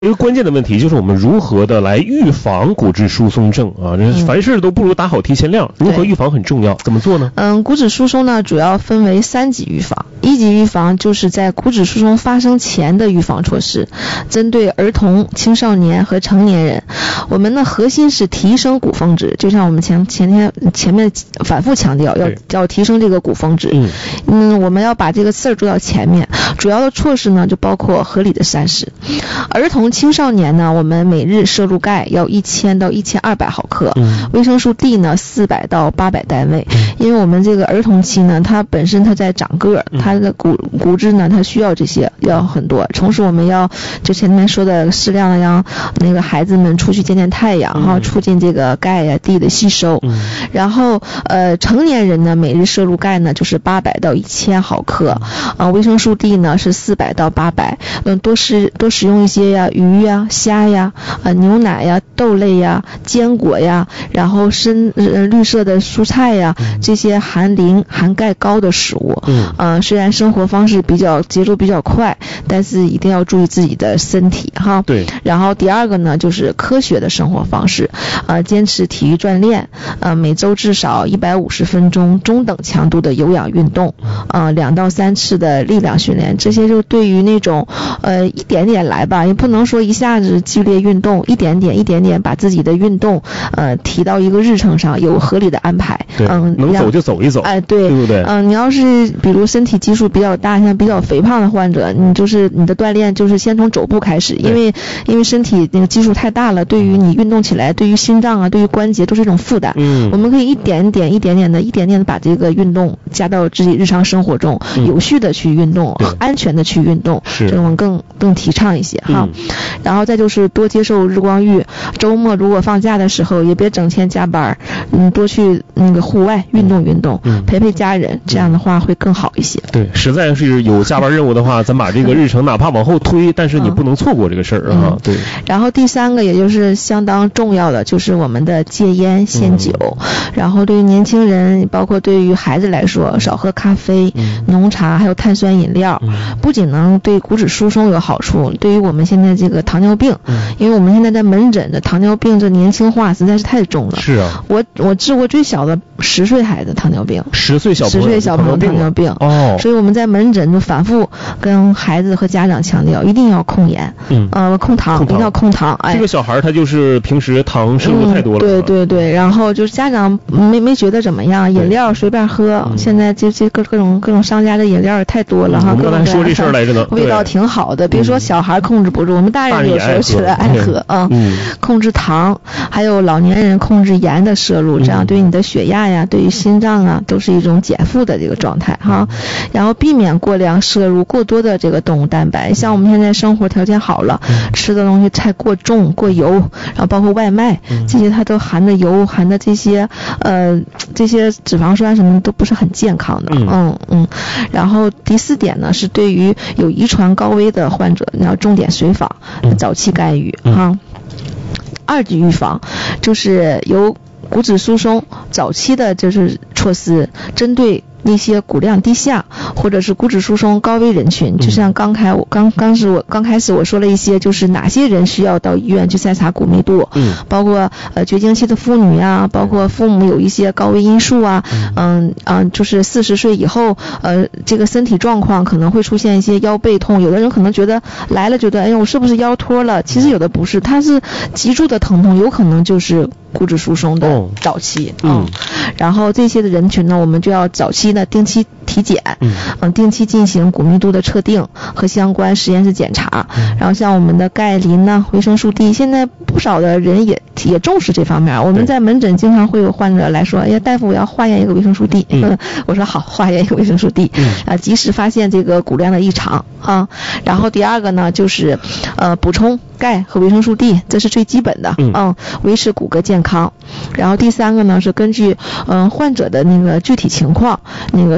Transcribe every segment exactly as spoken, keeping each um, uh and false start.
一个关键的问题就是我们如何的来预防骨质疏松症啊？这凡事都不如打好提前量，嗯、如何预防很重要，怎么做呢？ 嗯，骨质疏松呢主要分为三级预防。一级预防就是在骨质疏松发生前的预防措施，针对儿童、青少年和成年人。我们的核心是提升骨峰值，就像我们前前天前面反复强调，要要提升这个骨峰值。嗯, 嗯，我们要把这个事儿做到前面。主要的措施呢就包括合理的膳食。儿童青少年呢，我们每日摄入钙要一千到一千二百毫克，嗯、维生素 D 呢四百到八百单位。嗯、因为我们这个儿童期呢，它本身它在长个儿，嗯、它的骨骨质呢，它需要这些要很多。同时我们要就前面说的适量的让那个孩子们出去见见太阳哈，嗯、促进这个钙呀 D 的吸收。嗯、然后呃成年人呢，每日摄入钙呢就是八百到一千毫克，啊、呃、维生素 D 呢是四百到八百。嗯，多食多使用一些呀鱼呀、虾呀、呃牛奶呀、豆类呀、坚果呀，然后深呃绿色的蔬菜呀，这些含磷含钙高的食物。嗯，呃虽然生活方式比较节奏比较快，但是一定要注意自己的身体哈。对。然后第二个呢，就是科学的生活方式，呃坚持体育锻炼，呃每周至少一百五十分钟中等强度的有氧运动，呃两到三次的力量训练，这些就对于那种呃一点点来吧，也不能说一下子剧烈运动，一点点一点点把自己的运动呃提到一个日程上，有合理的安排。嗯， 能走就走一走。 哎、呃，对，对不对？嗯，你要是比如身体基数比较大，像比较肥胖的患者，你就是你的锻炼就是先从走步开始，因为因为身体那个基数太大了，对于你运动起来，对于心脏啊，对于关节都是一种负担。嗯，我们可以一点点一点点的一点点的把这个运动加到自己日常生活中，嗯、有序的去运动，安全的去运动，这种更更提倡一些哈。嗯、然后再就是多接受日光浴，周末如果放假的时候也别整天加班，嗯，多去那个户外运动运动，嗯、陪陪家人，这样的话会更好一些。 对，实在是有加班任务的话，咱把这个日程哪怕往后推，但是你不能错过这个事儿啊。对。 然后第三个也就是相当重要的，就是我们的戒烟限酒。嗯、然后对于年轻人，包括对于孩子来说，少喝咖啡、嗯、浓茶，还有碳酸饮料，嗯、不仅能对骨质疏松有好处，对于我们现在这个糖尿病，嗯、因为我们现在在门诊的糖尿病这年轻化实在是太重了。 是啊。 我我治过最小的十岁孩子糖尿病。 十岁小朋友。 十岁小朋友糖尿病。哦。所以我们在门诊就反复跟孩子和家长强调，一定要控盐。嗯。呃，控糖，控糖一定要控糖。哎。 这个小孩他就是平时糖摄入太多了。 嗯、对对对，然后就是家长没没觉得怎么样，饮料随便喝。嗯、现在这这各各种各种商家的饮料也太多了哈。 我们刚才说这事儿来着呢。 味道挺好的，比如说小孩控制不住，我们大人有时候觉得爱喝啊。嗯。控制糖，还有老年人控制盐的摄入，这样对你的血压呀，对于心脏啊，都是一种减负的这个状态哈。然后避免过量摄入过多的这个动物蛋白，像我们现在生活条件好了，吃的东西太过重过油，然后包括外卖这些，它都含的油，含的这些呃这些脂肪酸什么都不是很健康的。嗯嗯。然后第四点呢，是对于有遗传高危的患者，你要重点随访，早期干预哈。二级预防就是由骨质疏松早期的就是措施，针对那些骨量低下或者是骨质疏松高危人群，就像刚才我刚刚是我刚开始我说了一些，就是哪些人需要到医院去筛查骨密度，嗯，包括呃绝经期的妇女啊，包括父母有一些高危因素啊，嗯嗯，就是四十岁以后，呃，这个身体状况可能会出现一些腰背痛，有的人可能觉得来了觉得，哎呀，我是不是腰脱了？其实有的不是，它是脊柱的疼痛，有可能就是骨质疏松的早期，嗯，然后这些的人群呢，我们就要早期的定期体检，嗯、呃，定期进行骨密度的测定和相关实验室检查。嗯、然后像我们的钙、磷呢、维生素 D， 现在不少的人也也重视这方面。我们在门诊经常会有患者来说，哎呀，大夫我要化验一个维生素 D，嗯、我说好，化验一个维生素 D，嗯、啊，及时发现这个骨量的异常啊。然后第二个呢，就是呃补充钙和维生素 D， 这是最基本的，嗯，嗯维持骨骼健康。然后第三个呢是根据嗯、呃、患者的那个具体情况，那个使用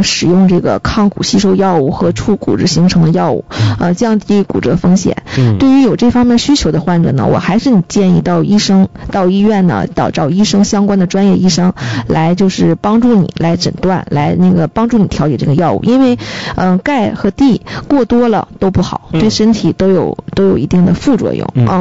供这个抗骨吸收药物和促骨质形成的药物，呃，降低骨折风险。嗯，对于有这方面需求的患者呢，我还是建议到医生到医院呢，到找医生相关的专业医生来就是帮助你来诊断，来那个帮助你调节这个药物，因为嗯、呃、钙和 D 过多了都不好，对身体都有都有一定的副作用。嗯。